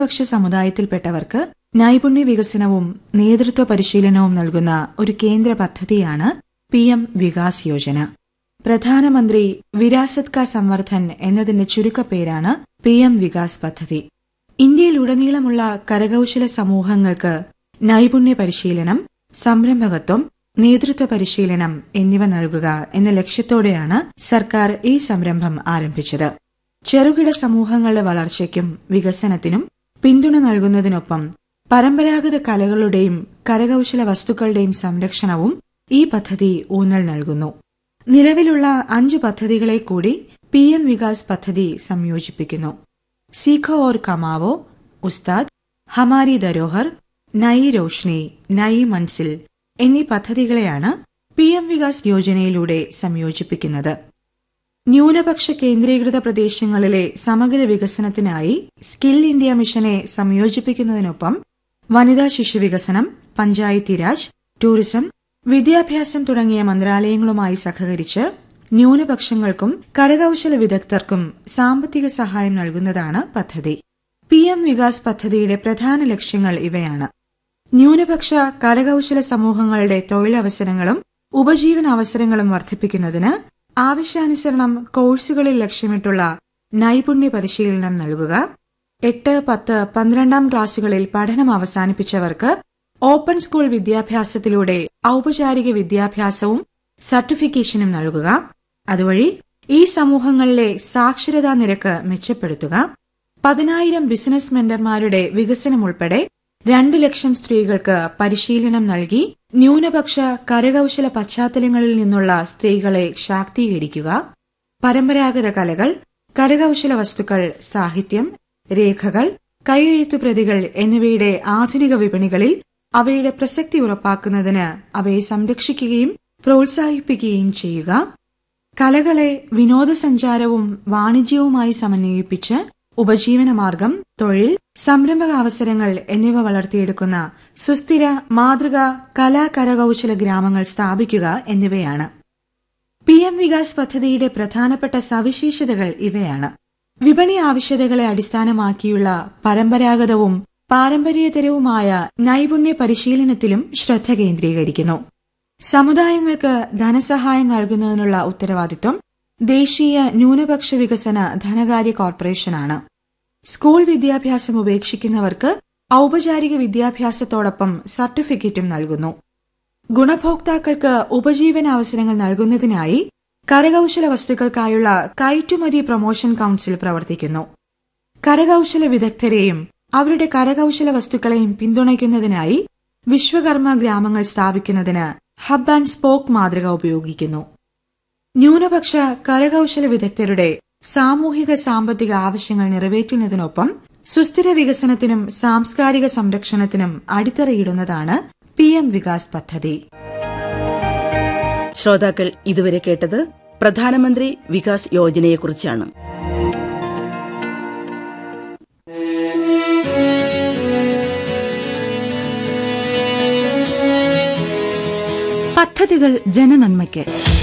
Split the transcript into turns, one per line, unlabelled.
ന്യൂനപക്ഷ സമുദായത്തിൽപ്പെട്ടവർക്ക് നൈപുണ്യ വികസനവും നേതൃത്വ പരിശീലനവും നൽകുന്ന ഒരു കേന്ദ്ര പദ്ധതിയാണ് PM വികാസ് യോജന. പ്രധാനമന്ത്രി വിരാസത് കാ സംവർദ്ധൻ എന്നതിന്റെ ചുരുക്കപ്പേരാണ് PM വികാസ് പദ്ധതി. ഇന്ത്യയിലുടനീളമുള്ള കരകൌശല സമൂഹങ്ങൾക്ക് നൈപുണ്യ പരിശീലനം, സംരംഭകത്വം, നേതൃത്വ പരിശീലനം എന്നിവ നൽകുക എന്ന ലക്ഷ്യത്തോടെയാണ് സർക്കാർ ഈ സംരംഭം ആരംഭിച്ചത്. ചെറുകിട സമൂഹങ്ങളുടെ വളർച്ചയ്ക്കും വികസനത്തിനും പിന്തുണ നൽകുന്നതിനൊപ്പം പരമ്പരാഗത കലകളുടെയും കരകൌശല വസ്തുക്കളുടെയും സംരക്ഷണവും ഈ പദ്ധതി ഊന്നൽ നൽകുന്നു. നിലവിലുള്ള 5 പദ്ധതികളെ കൂടി PM വികാസ് പദ്ധതി സംയോജിപ്പിക്കുന്നു. സീഖോ ഓർ കമാവോ, ഉസ്താദ്, ഹമാരി ധരോഹർ, നയി രോഷ്നി, നയി മൻസിൽ എന്നീ പദ്ധതികളെയാണ് PM വികാസ് യോജനയിലൂടെ സംയോജിപ്പിക്കുന്നത്. ന്യൂനപക്ഷ കേന്ദ്രീകൃത പ്രദേശങ്ങളിലെ സമഗ്ര വികസനത്തിനായി സ്കിൽ ഇന്ത്യ മിഷനെ സംയോജിപ്പിക്കുന്നതിനൊപ്പം വനിതാ ശിശുവികസനം, പഞ്ചായത്തി രാജ്, ടൂറിസം, വിദ്യാഭ്യാസം തുടങ്ങിയ മന്ത്രാലയങ്ങളുമായി സഹകരിച്ച് ന്യൂനപക്ഷങ്ങൾക്കും കരകൌശല വിദഗ്ധർക്കും സാമ്പത്തിക സഹായം നൽകുന്നതാണ് പദ്ധതി. PM വികാസ് പദ്ധതിയുടെ പ്രധാന ലക്ഷ്യങ്ങൾ ഇവയാണ്: ന്യൂനപക്ഷ കരകൌശല സമൂഹങ്ങളുടെ തൊഴിലവസരങ്ങളും ഉപജീവനാവസരങ്ങളും വർദ്ധിപ്പിക്കുന്നതിന് ആവശ്യാനുസരണം കോഴ്സുകളിൽ ലക്ഷ്യമിട്ടുള്ള നൈപുണ്യ പരിശീലനം നൽകുക, 8, 10, 12 ക്ലാസുകളിൽ പഠനം അവസാനിപ്പിച്ചവർക്ക് ഓപ്പൺ സ്കൂൾ വിദ്യാഭ്യാസത്തിലൂടെ ഔപചാരിക വിദ്യാഭ്യാസവും സർട്ടിഫിക്കേഷനും നൽകുക, അതുവഴി ഈ സമൂഹങ്ങളിലെ സാക്ഷരതാ നിരക്ക് മെച്ചപ്പെടുത്തുക, 10,000 ബിസിനസ് മെന്റർമാരുടെ വികസനമുൾപ്പെടെ 2 ലക്ഷം സ്ത്രീകൾക്ക് പരിശീലനം നൽകി ന്യൂനപക്ഷ കരകൌശല പശ്ചാത്തലങ്ങളിൽ നിന്നുള്ള സ്ത്രീകളെ ശാക്തീകരിക്കുക, പരമ്പരാഗത കലകൾ, കരകൌശല വസ്തുക്കൾ, സാഹിത്യം, രേഖകൾ, കൈയെഴുത്തുപ്രതികൾ എന്നിവയുടെ ആധുനിക വിപണികളിൽ അവയുടെ പ്രസക്തി ഉറപ്പാക്കുന്നതിന് അവയെ സംരക്ഷിക്കുകയും പ്രോത്സാഹിപ്പിക്കുകയും ചെയ്യുക, കലകളെ വിനോദസഞ്ചാരവും വാണിജ്യവുമായി സമന്വയിപ്പിച്ച് ഉപജീവനമാർഗം, തൊഴിൽ, സംരംഭകാവസരങ്ങൾ എന്നിവ വളർത്തിയെടുക്കുന്ന സുസ്ഥിര മാതൃക കരകൌശല ഗ്രാമങ്ങൾ സ്ഥാപിക്കുക എന്നിവയാണ്. PM വികാസ് പദ്ധതിയുടെ പ്രധാനപ്പെട്ട സവിശേഷതകൾ ഇവയാണ്: വിപണി ആവശ്യകതകളെ അടിസ്ഥാനമാക്കിയുള്ള പരമ്പരാഗതവും പാരമ്പര്യേതരവുമായ നൈപുണ്യ പരിശീലനത്തിലും ശ്രദ്ധ കേന്ദ്രീകരിക്കുന്നു. സമുദായങ്ങൾക്ക് ധനസഹായം നൽകുന്നതിനുള്ള ഉത്തരവാദിത്വം ദേശീയ ന്യൂനപക്ഷ വികസന ധനകാര്യ കോർപ്പറേഷനാണ്. സ്കൂൾ വിദ്യാഭ്യാസം ഉപേക്ഷിക്കുന്നവർക്ക് ഔപചാരിക വിദ്യാഭ്യാസത്തോടൊപ്പം സർട്ടിഫിക്കറ്റും നൽകുന്നു. ഗുണഭോക്താക്കൾക്ക് ഉപജീവനാവസരങ്ങൾ നൽകുന്നതിനായി കരകൌശല വസ്തുക്കൾക്കായുള്ള കയറ്റുമതി പ്രൊമോഷൻ കൌൺസിൽ പ്രവർത്തിക്കുന്നു. കരകൌശല വിദഗ്ധരെയും അവരുടെ കരകൌശല വസ്തുക്കളെയും പിന്തുണയ്ക്കുന്നതിനായി വിശ്വകർമ്മ ഗ്രാമങ്ങൾ സ്ഥാപിക്കുന്നതിന് ഹബ് ആൻഡ് സ്പോക്ക് മാതൃക ഉപയോഗിക്കുന്നു. ന്യൂനപക്ഷ കരകൌശല വിദഗ്ധരുടെ സാമൂഹിക സാമ്പത്തിക ആവശ്യങ്ങൾ നിറവേറ്റുന്നതിനൊപ്പം സുസ്ഥിര വികസനത്തിനും സാംസ്കാരിക സംരക്ഷണത്തിനും അടിത്തറയിടുന്നതാണ് PM വികാസ് പദ്ധതി.
ശ്രോതാക്കൾ ഇതുവരെ കേട്ടത് പ്രധാനമന്ത്രി വികാസ് യോജനയെക്കുറിച്ചാണ്.
പദ്ധതികൾ ജനനന്മയ്ക്ക്.